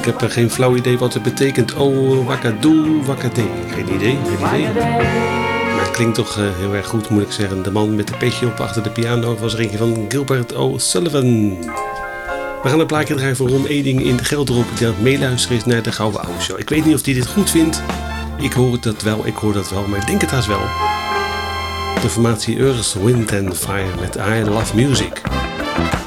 Ik heb geen flauw idee wat het betekent. Oh, wakadoo, wakadee. Geen idee. Maar het klinkt toch heel erg goed, moet ik zeggen. De man met de petje op achter de piano was er eentje van Gilbert O'Sullivan. We gaan een plaatje draaien voor Ron Eding in de Gelderop die aan het meeluisteren is naar de Gouden Oude Show. Ik weet niet of hij dit goed vindt. Ik hoor dat wel, maar ik denk het haast wel. De formatie Earth, Wind and Fire met I Love Music.